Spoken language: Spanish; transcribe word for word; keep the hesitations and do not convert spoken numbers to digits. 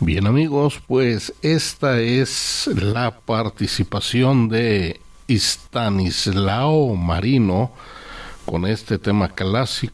Bien amigos, pues esta es la participación de Stanislao Marino con este tema clásico